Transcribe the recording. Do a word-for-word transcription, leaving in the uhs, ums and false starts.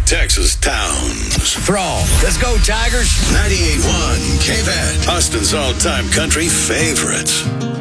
Texas towns. Thrall. Let's go, Tigers. ninety-eight point one K V A D. Austin's all-time country favorites.